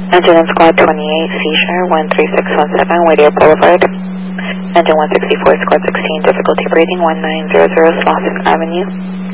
Engine in Squad 28, seizure, 13617, Whittier Boulevard. Engine 164, Squad 16, difficulty breathing, 1900 Slauson Avenue.